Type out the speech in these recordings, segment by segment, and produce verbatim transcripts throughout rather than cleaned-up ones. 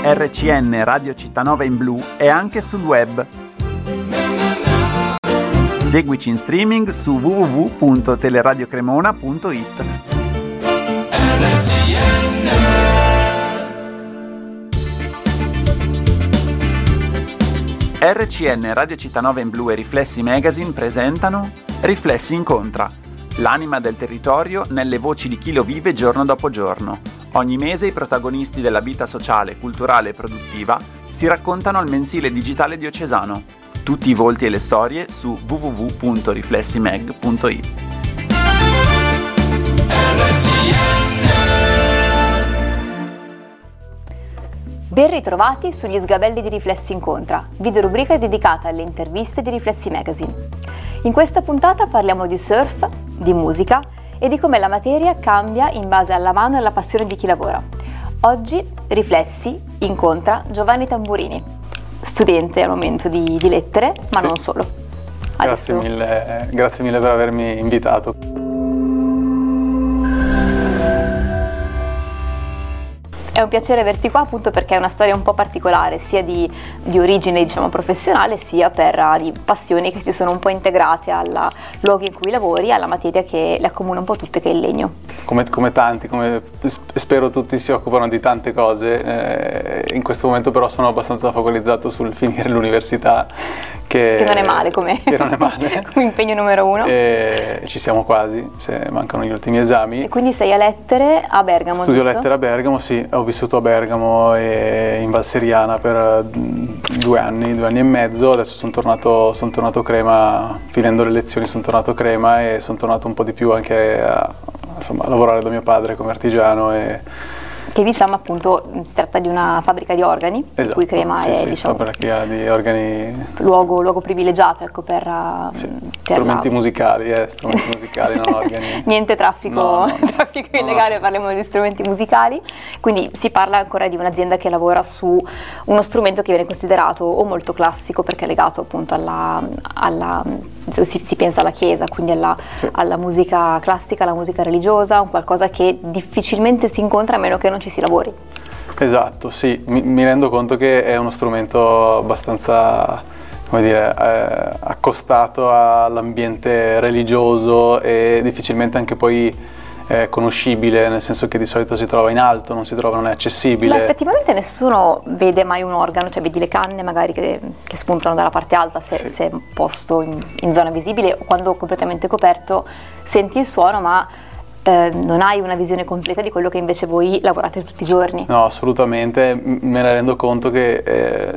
R C N Radio Cittanova in blu è anche sul web. Seguici in streaming su w w w punto teleradiocremona punto i t. R C N Radio Cittanova in blu e Riflessi Magazine presentano Riflessi Incontra, l'anima del territorio nelle voci di chi lo vive giorno dopo giorno. Ogni mese i protagonisti della vita sociale, culturale e produttiva si raccontano al mensile digitale diocesano. Tutti i volti e le storie su w w w punto riflessimag punto i t. Ben ritrovati sugli sgabelli di Riflessi Incontra, videorubrica dedicata alle interviste di Riflessi Magazine. In questa puntata parliamo di surf, di musica e di come la materia cambia in base alla mano e alla passione di chi lavora. Oggi Riflessi incontra Giovanni Tamburini, studente al momento di, di lettere, ma sì, non solo. Grazie, Adesso... mille, grazie mille per avermi invitato. È un piacere averti qua appunto perché è una storia un po' particolare, sia di, di origine diciamo professionale, sia per uh, di passioni che si sono un po' integrate al luogo in cui lavori, alla materia che le accomuna un po' tutte, che è il legno. Come, come tanti, come spero tutti si occupano di tante cose, eh, in questo momento però sono abbastanza focalizzato sul finire l'università. Che, che non è male come, che non è male. come impegno numero uno. E ci siamo quasi, se mancano gli ultimi esami. E quindi sei a lettere a Bergamo, Studio giusto? lettere a Bergamo, sì. Ho vissuto a Bergamo e in Val Seriana per due anni, due anni e mezzo. Adesso sono tornato, son tornato a Crema, finendo le lezioni sono tornato a Crema e sono tornato un po' di più anche a, insomma, a lavorare da mio padre come artigiano. E, che diciamo appunto si tratta di una fabbrica di organi, esatto, cui Crema sì, è sì, diciamo fabbrica di organi, luogo, luogo privilegiato ecco per, sì, per strumenti la... musicali, eh, strumenti musicali, non organi. Niente traffico, no, no, traffico no, illegale, no. Parliamo di strumenti musicali, quindi si parla ancora di un'azienda che lavora su uno strumento che viene considerato o molto classico perché è legato appunto alla, alla si, si pensa alla chiesa, quindi alla, sì. alla musica classica, alla musica religiosa, un qualcosa che difficilmente si incontra a meno che non ci si lavori. Esatto, sì, mi, mi rendo conto che è uno strumento abbastanza, come dire, eh, accostato all'ambiente religioso e difficilmente anche poi eh, conoscibile, nel senso che di solito si trova in alto, non si trova, non è accessibile. Ma effettivamente nessuno vede mai un organo, cioè vedi le canne magari che, che spuntano dalla parte alta se, sì. se è posto in, in zona visibile, o quando completamente coperto senti il suono ma Eh, non hai una visione completa di quello che invece voi lavorate tutti i giorni. No, assolutamente, me ne rendo conto che eh,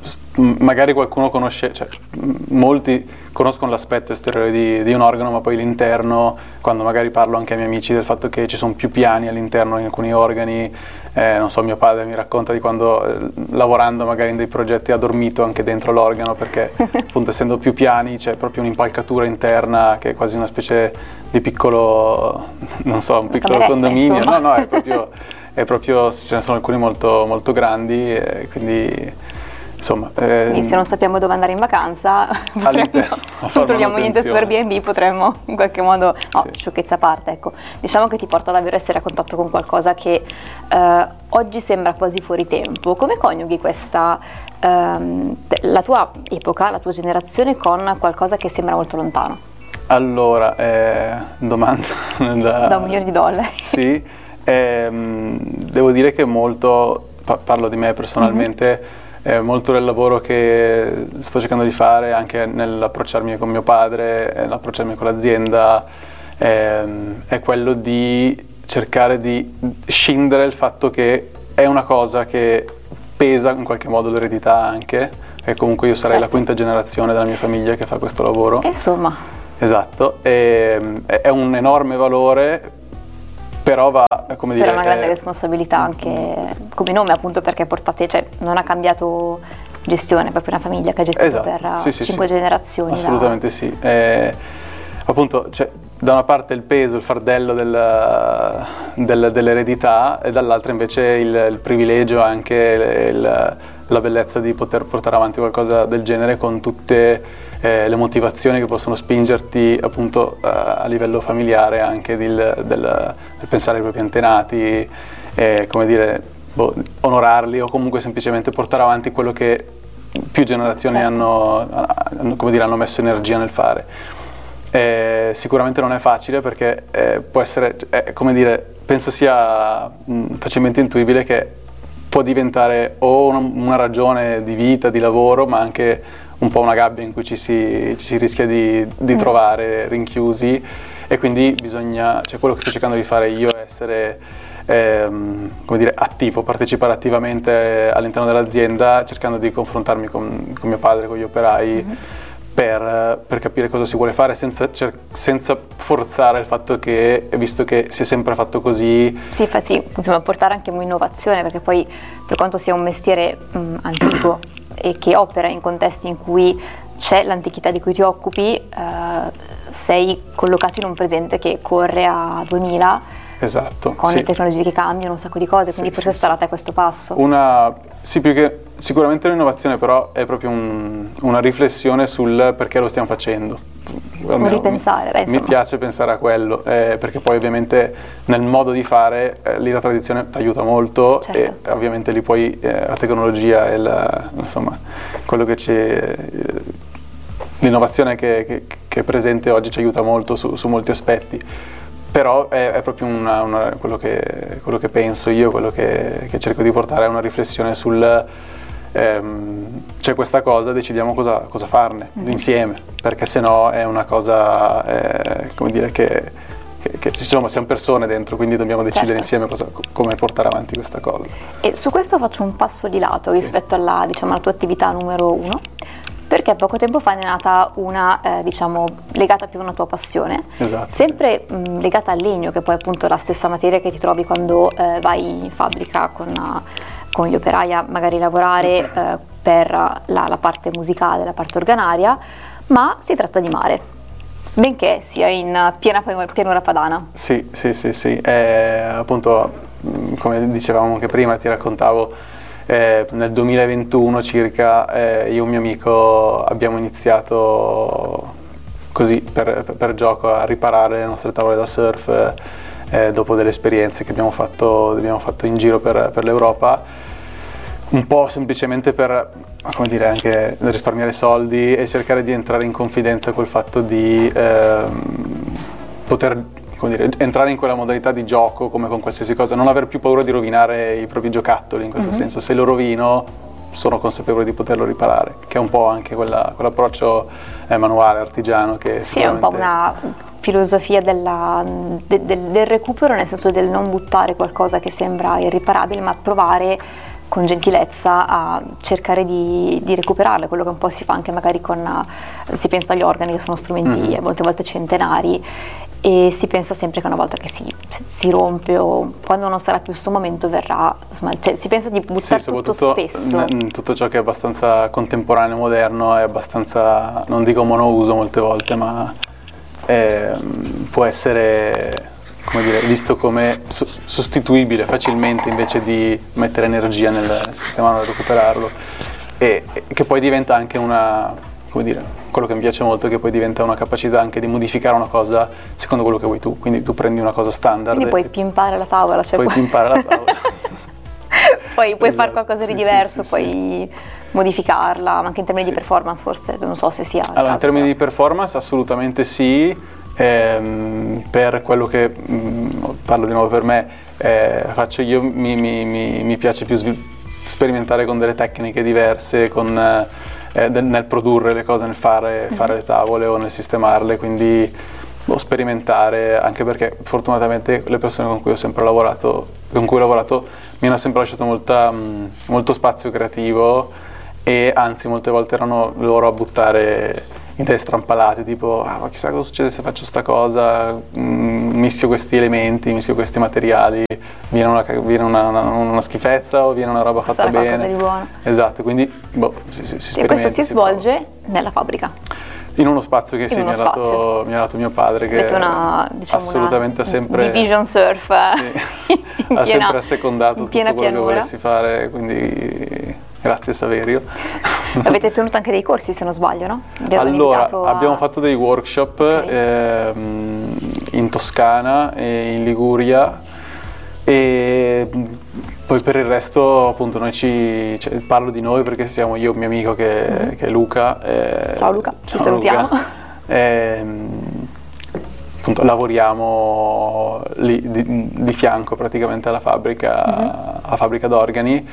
magari qualcuno conosce, cioè molti conoscono l'aspetto esteriore di, di un organo, ma poi l'interno, quando magari parlo anche ai miei amici del fatto che ci sono più piani all'interno in alcuni organi, eh, non so, mio padre mi racconta di quando eh, lavorando magari in dei progetti ha dormito anche dentro l'organo perché appunto essendo più piani c'è proprio un'impalcatura interna che è quasi una specie di piccolo, non so, un piccolo condominio, insomma. no no è proprio, è proprio, ce ne sono alcuni molto, molto grandi e quindi insomma. Eh, quindi se non sappiamo dove andare in vacanza, potremmo, non troviamo niente su Airbnb, potremmo in qualche modo, no, sì. sciocchezza a parte, ecco, diciamo che ti porta davvero a essere a contatto con qualcosa che eh, oggi sembra quasi fuori tempo. Come coniughi questa, ehm, la tua epoca, la tua generazione con qualcosa che sembra molto lontano? Allora, eh, domanda da, da un milione di dollari. Sì, ehm, devo dire che molto, pa- parlo di me personalmente, mm-hmm. eh, molto del lavoro che sto cercando di fare anche nell'approcciarmi con mio padre, nell'approcciarmi con l'azienda, ehm, è quello di cercare di scindere il fatto che è una cosa che pesa in qualche modo l'eredità anche, e comunque io sarei certo. la quinta generazione della mia famiglia che fa questo lavoro. Insomma. Esatto, e, è un enorme valore, però va, come dire... Per una grande è... responsabilità anche come nome, appunto perché portate, cioè non ha cambiato gestione, è proprio una famiglia che ha gestito esatto. per sì, sì, cinque sì. generazioni. Assolutamente da... sì. E, appunto, cioè, da una parte il peso, il fardello del, del, dell'eredità e dall'altra invece il, il privilegio, anche il, la bellezza di poter portare avanti qualcosa del genere con tutte eh, le motivazioni che possono spingerti appunto uh, a livello familiare, anche del, del, del pensare ai propri antenati, e, come dire, boh, onorarli o comunque semplicemente portare avanti quello che più generazioni certo. hanno, hanno, come dire, hanno messo energia nel fare. Eh, sicuramente non è facile perché eh, può essere, eh, come dire, penso sia mh, facilmente intuibile che può diventare o una, una ragione di vita, di lavoro, ma anche un po' una gabbia in cui ci si, ci si rischia di, di mm. trovare rinchiusi, e quindi bisogna, cioè quello che sto cercando di fare io è essere ehm, come dire, attivo, partecipare attivamente all'interno dell'azienda, cercando di confrontarmi con, con mio padre, con gli operai, mm-hmm. Per, per capire cosa si vuole fare senza, cer- senza forzare il fatto che, visto che si è sempre fatto così... Sì, fa, sì, insomma, portare anche un'innovazione, perché poi per quanto sia un mestiere mh, antico e che opera in contesti in cui c'è l'antichità di cui ti occupi, eh, sei collocato in un presente che corre a duemila, esatto, con sì. le tecnologie che cambiano, un sacco di cose, quindi sì, forse sì, starà sì. a te questo passo. Una, sì, più che sicuramente un'innovazione, però è proprio un, una riflessione sul perché lo stiamo facendo. Un ripensare, beh, mi piace pensare a quello, eh, perché poi ovviamente nel modo di fare eh, lì la tradizione ti aiuta molto, certo. E ovviamente lì poi eh, la tecnologia e la, insomma, quello che c'è, l'innovazione che, che, che è presente oggi ci aiuta molto su, su molti aspetti. Però è, è proprio una, una, quello, che, quello che penso io, quello che, che cerco di portare è una riflessione sul ehm, c'è questa cosa, decidiamo cosa, cosa farne mm-hmm. insieme, perché sennò è una cosa, eh, come dire, che, che, che insomma siamo persone dentro, quindi dobbiamo decidere certo. insieme cosa, come portare avanti questa cosa. E su questo faccio un passo di lato rispetto sì. alla, diciamo, alla tua attività numero uno. Perché poco tempo fa è nata una, eh, diciamo, legata più a una tua passione, esatto. sempre mh, legata al legno, che poi è appunto la stessa materia che ti trovi quando eh, vai in fabbrica con, uh, con gli operai a magari lavorare eh, per la, la parte musicale, la parte organaria, ma si tratta di mare, benché sia in piena pianura padana. Sì, sì, sì, sì, eh, appunto, come dicevamo anche prima, ti raccontavo, Eh, nel duemilaventuno circa eh, io e un mio amico abbiamo iniziato così per, per, per gioco a riparare le nostre tavole da surf eh, dopo delle esperienze che abbiamo fatto, abbiamo fatto in giro per, per l'Europa, un po' semplicemente per, come dire, anche risparmiare soldi e cercare di entrare in confidenza col fatto di eh, poter, come dire, entrare in quella modalità di gioco come con qualsiasi cosa, non aver più paura di rovinare i propri giocattoli, in questo mm-hmm. senso. Se lo rovino sono consapevole di poterlo riparare, che è un po' anche quella, quell'approccio eh, manuale, artigiano che sì, è un po' una filosofia della, de, del, del recupero, nel senso del non buttare qualcosa che sembra irriparabile, ma provare con gentilezza a cercare di, di recuperarle, quello che un po' si fa anche magari con, si pensa agli organi che sono strumenti mm-hmm. molte volte centenari, e si pensa sempre che una volta che si, si rompe o quando non sarà più il suo momento verrà smaltito, cioè si pensa di buttare sì, tutto spesso. N- tutto ciò che è abbastanza contemporaneo, moderno, è abbastanza, non dico monouso molte volte, ma è, può essere, come dire, visto come so- sostituibile facilmente invece di mettere energia nel sistema per recuperarlo, e, e che poi diventa anche una, come dire, quello che mi piace molto è che poi diventa una capacità anche di modificare una cosa secondo quello che vuoi tu, quindi tu prendi una cosa standard. Quindi puoi pimpare la tavola. Cioè puoi puoi... pimpare la tavola. Poi puoi esatto. fare qualcosa di sì, diverso, sì, puoi sì. modificarla, ma anche in termini sì. di performance forse, non so se sia. Allora, caso, in termini però. di performance assolutamente sì, ehm, per quello che, mh, parlo di nuovo per me, eh, faccio io, mi, mi, mi, mi piace più svil- sperimentare con delle tecniche diverse, con... Eh, Eh, nel produrre le cose, nel fare, mm-hmm. fare le tavole o nel sistemarle, quindi boh, sperimentare, anche perché fortunatamente le persone con cui ho sempre lavorato, con cui ho lavorato mi hanno sempre lasciato molta, mh, molto spazio creativo, e anzi molte volte erano loro a buttare idee strampalate, tipo ah, ma chissà cosa succede se faccio sta cosa, mh, mischio questi elementi, mischio questi materiali, viene una, viene una, una, una schifezza o viene una roba fatta sarà bene. Qualcosa di buono. Esatto, quindi boh, si, si, si e questo si, si svolge prova. Nella fabbrica? In uno spazio che in sì, mi ha, dato, mi ha dato mio padre, che una, diciamo, assolutamente una ha sempre division surf sì, ha piena, sempre assecondato tutto quello pianura. che volessi fare, quindi grazie Saverio. Avete tenuto anche dei corsi, se non sbaglio, no? Allora, a... abbiamo fatto dei workshop okay. ehm, in Toscana e in Liguria, e poi per il resto, appunto, noi ci cioè, parlo di noi perché siamo io e un mio amico che, mm-hmm. che è Luca. Eh, ciao Luca, ciao ti salutiamo. Luca. Eh, appunto, lavoriamo lì di, di fianco praticamente alla fabbrica, mm-hmm. alla fabbrica d'organi,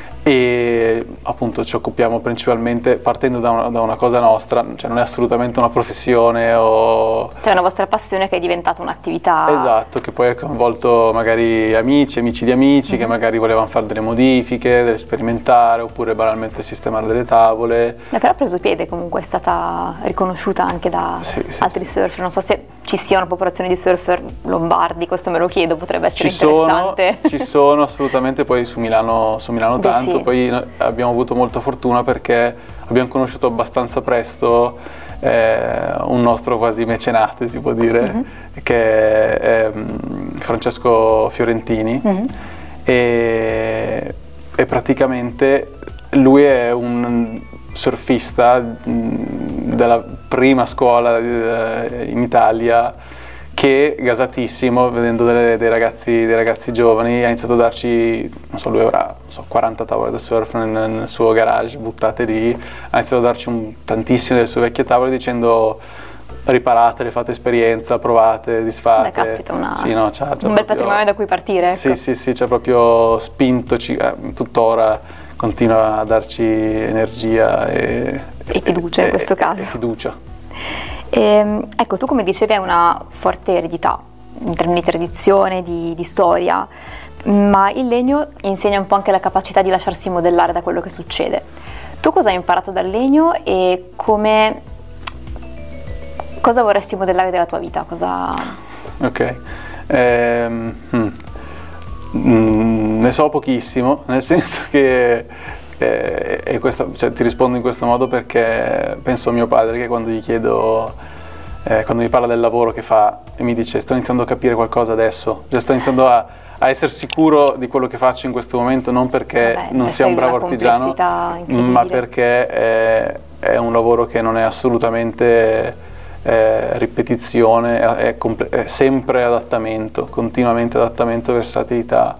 e appunto ci occupiamo principalmente partendo da una, da una cosa nostra, cioè non è assolutamente una professione o... Cioè una vostra passione che è diventata un'attività... Esatto, che poi ha coinvolto magari amici, amici di amici, mm-hmm. che magari volevano fare delle modifiche, delle sperimentare, oppure banalmente sistemare delle tavole. Ma però ha preso piede, comunque è stata riconosciuta anche da sì, sì, altri sì. surfer, non so se ci sia una popolazione di surfer lombardi, questo me lo chiedo, potrebbe essere ci interessante. Sono, ci sono assolutamente, poi su Milano, su Milano Beh, tanto, sì. Poi abbiamo avuto molta fortuna perché abbiamo conosciuto abbastanza presto eh, un nostro quasi mecenate, si può dire, mm-hmm. che è um, Francesco Fiorentini, mm-hmm. e, e praticamente lui è un surfista della prima scuola in Italia che, gasatissimo, vedendo delle, dei, ragazzi, dei ragazzi giovani, ha iniziato a darci, non so, lui avrà non so, quaranta tavole da surf nel, nel suo garage, buttate lì, ha iniziato a darci un, tantissime delle sue vecchie tavole dicendo riparatele, fate esperienza, provate, disfate. Beh, caspita, una, sì, no, c'ha, c'ha un proprio, bel patrimonio da cui partire. Ecco. Sì, sì, sì, ci ha proprio spintoci, eh, tuttora continua a darci energia e, e fiducia e, in questo e, caso. E fiducia. E, ecco, tu come dicevi hai una forte eredità in termini di tradizione, di, di storia, ma il legno insegna un po' anche la capacità di lasciarsi modellare da quello che succede. Tu cosa hai imparato dal legno e come, cosa vorresti modellare della tua vita? Cosa... Ok, ehm, hmm. mm, ne so pochissimo, nel senso che eh, e questa, cioè, ti rispondo in questo modo perché penso a mio padre, che quando gli chiedo, eh, quando mi parla del lavoro che fa e mi dice sto iniziando a capire qualcosa adesso, cioè sto iniziando a, a essere sicuro di quello che faccio in questo momento, non perché Vabbè, non sia un bravo artigiano, ma perché è, è un lavoro che non è assolutamente eh, ripetizione, è, è, comple- è sempre adattamento, continuamente adattamento, versatilità,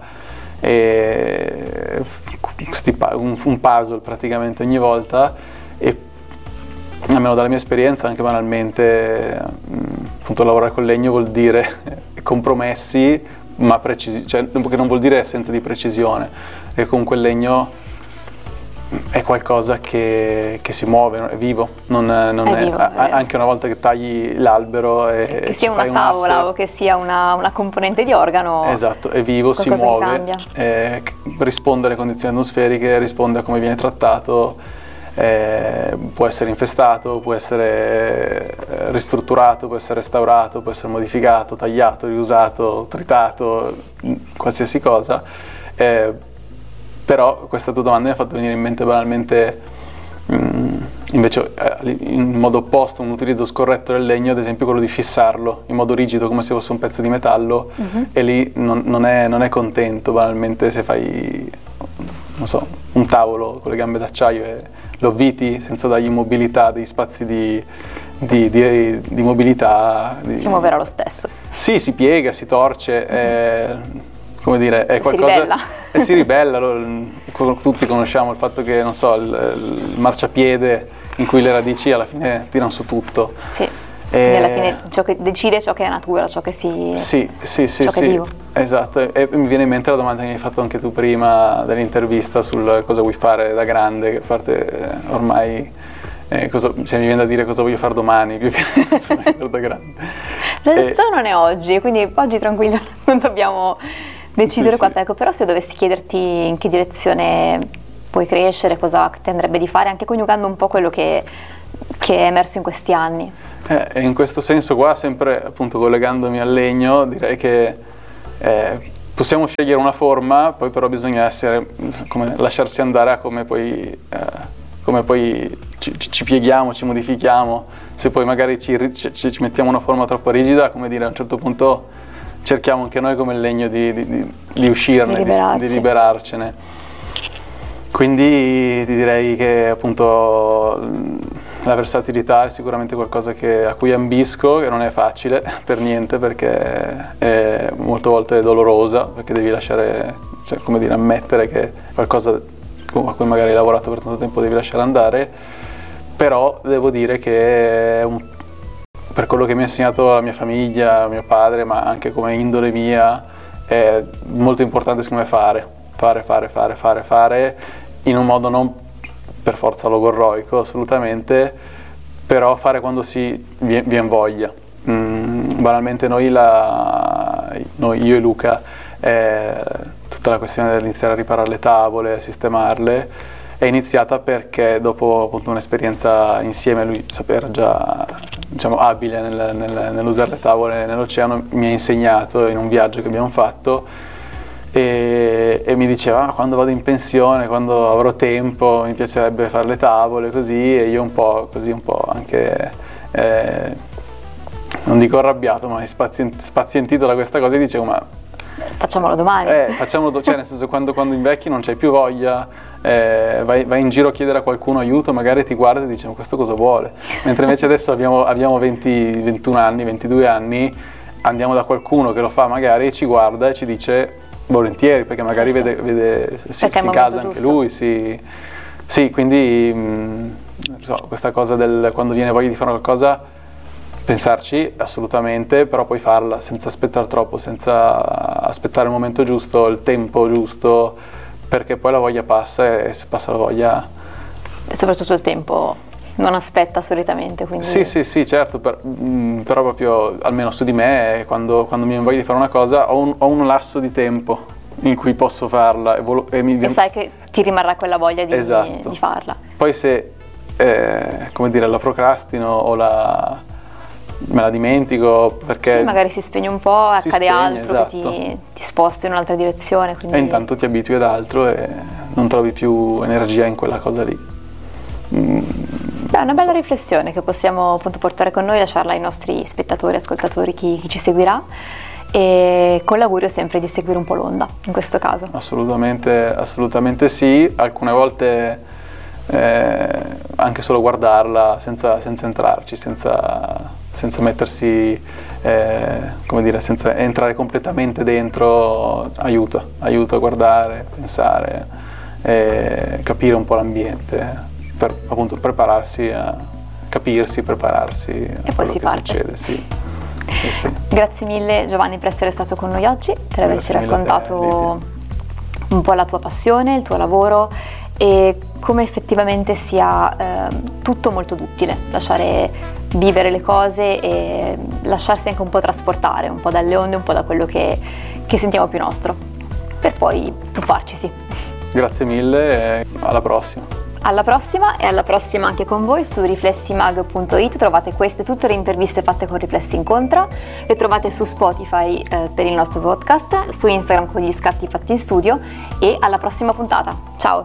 e un, un puzzle praticamente ogni volta. E almeno dalla mia esperienza, anche banalmente, appunto, lavorare con legno vuol dire compromessi, ma precisi, cioè, che non vuol dire assenza di precisione, e comunque il legno è qualcosa che, che si muove, è vivo, non, non è è, vivo, a, è anche una volta che tagli l'albero e che sia una un tavola asse, o che sia una, una componente di organo, esatto, è vivo, si muove, eh, risponde alle condizioni atmosferiche, risponde a come viene trattato, eh, può essere infestato, può essere ristrutturato, può essere restaurato, può essere modificato, tagliato, riusato, tritato, qualsiasi cosa. Eh, Però questa tua domanda mi ha fatto venire in mente banalmente, mh, invece eh, in modo opposto, un utilizzo scorretto del legno, ad esempio quello di fissarlo in modo rigido come se fosse un pezzo di metallo, uh-huh. e lì non, non, è, non è contento banalmente se fai, non so, un tavolo con le gambe d'acciaio e lo avviti senza dargli mobilità, degli spazi di, di, di, di mobilità. Di, si muoverà lo stesso. Sì, si piega, si torce, uh-huh. è, come dire, è qualcosa... Si ribella. E si ribella, lo, tutti conosciamo il fatto che, non so, il, il marciapiede in cui le radici alla fine tirano su tutto. Sì, e... quindi alla fine ciò che decide ciò che è natura, ciò che si... Sì, sì, sì, ciò sì, che è vivo. Esatto, e, e mi viene in mente la domanda che mi hai fatto anche tu prima dell'intervista sul cosa vuoi fare da grande, che a parte eh, ormai... Eh, cosa, cioè, mi viene da dire cosa voglio fare domani più che cosa voglio fare da grande. E... Già non è oggi, quindi oggi tranquillo, non dobbiamo... decidere sì, qua, sì. Ecco, però se dovessi chiederti in che direzione puoi crescere, cosa ti andrebbe di fare, anche coniugando un po' quello che, che è emerso in questi anni. Eh, e in questo senso qua, sempre appunto collegandomi al legno, direi che eh, possiamo scegliere una forma, poi però bisogna essere, come, lasciarsi andare a come poi, eh, come poi ci, ci pieghiamo, ci modifichiamo. Se poi magari ci, ci, ci mettiamo una forma troppo rigida, come dire, a un certo punto cerchiamo anche noi come il legno di, di, di uscirne, di, di, di liberarcene. Quindi ti direi che appunto la versatilità è sicuramente qualcosa che, a cui ambisco, che non è facile per niente, perché è molte volte dolorosa, perché devi lasciare, cioè, come dire, ammettere che qualcosa a cui magari hai lavorato per tanto tempo devi lasciare andare, però devo dire che è un, per quello che mi ha insegnato la mia famiglia, mio padre, ma anche come indole mia, è molto importante secondo me fare, fare, fare, fare, fare, fare, in un modo non per forza logorroico, assolutamente, però fare quando si viene voglia. Mm, banalmente noi, la, noi, io e Luca, eh, tutta la questione dell'iniziare a riparare le tavole, a sistemarle, è iniziata perché dopo appunto un'esperienza insieme, lui sapeva già, diciamo, abile nel, nel, nell'usare le tavole nell'oceano, mi ha insegnato in un viaggio che abbiamo fatto e, e mi diceva ah, quando vado in pensione, quando avrò tempo mi piacerebbe fare le tavole così, e io un po' così, un po' anche eh, non dico arrabbiato, ma spazient- spazientito da questa cosa, e dicevo ma facciamolo domani. Eh, facciamolo do- cioè nel senso, quando, quando invecchi non c'hai più voglia, eh, vai, vai in giro a chiedere a qualcuno aiuto, magari ti guarda e dice ma questo cosa vuole? Mentre invece adesso abbiamo, abbiamo venti, ventuno anni, ventidue anni, andiamo da qualcuno che lo fa magari e ci guarda e ci dice volentieri, perché magari certo. vede, vede si, perché si casa anche lui, sì, sì quindi mh, non so, questa cosa del quando viene voglia di fare qualcosa, pensarci assolutamente, però poi farla senza aspettare troppo, senza aspettare il momento giusto, il tempo giusto, perché poi la voglia passa e se passa la voglia... E soprattutto il tempo non aspetta solitamente, quindi... Sì, sì, sì, certo, per, mh, però proprio, almeno su di me, quando, quando mi voglio di fare una cosa, ho un, ho un lasso di tempo in cui posso farla e, volo, e, mi, e sai che ti rimarrà quella voglia di, esatto. di farla. Poi se, eh, come dire, la procrastino o la... me la dimentico perché... Sì, magari si spegne un po', accade spegne, altro, esatto. che ti, ti sposta in un'altra direzione. Quindi... E intanto ti abitui ad altro e non trovi più energia in quella cosa lì. Mm, Beh, è una bella so. riflessione che possiamo appunto portare con noi, lasciarla ai nostri spettatori, ascoltatori, chi, chi ci seguirà, e con l'augurio sempre di seguire un po' l'onda, in questo caso. Assolutamente, assolutamente sì, alcune volte eh, anche solo guardarla senza, senza entrarci, senza... senza mettersi, eh, come dire, senza entrare completamente dentro, aiuta, aiuta a guardare, pensare, eh, capire un po' l'ambiente, per appunto prepararsi a capirsi, prepararsi a e poi si che parte. Succede, sì. Sì, sì. Grazie mille Giovanni per essere stato con noi oggi, per averci raccontato te, un po' la tua passione, il tuo lavoro e come effettivamente sia eh, tutto molto duttile, lasciare vivere le cose e lasciarsi anche un po' trasportare, un po' dalle onde, un po' da quello che, che sentiamo più nostro, per poi tuffarcisi. Grazie mille e alla prossima. Alla prossima, e alla prossima anche con voi su riflessimag punto it trovate queste tutte le interviste fatte con Riflessi Incontra, le trovate su Spotify eh, per il nostro podcast, su Instagram con gli scatti fatti in studio, e alla prossima puntata. Ciao!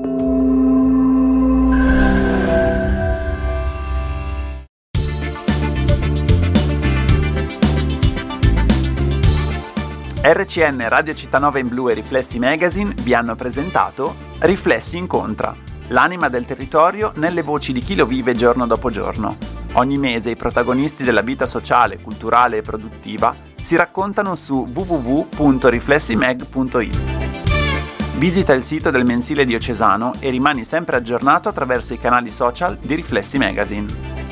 R C N, Radio Città in Blu e Riflessi Magazine vi hanno presentato Riflessi Incontra, l'anima del territorio nelle voci di chi lo vive giorno dopo giorno. Ogni mese i protagonisti della vita sociale, culturale e produttiva si raccontano su w w w punto riflessimag punto it. Visita il sito del mensile diocesano e rimani sempre aggiornato attraverso i canali social di Riflessi Magazine.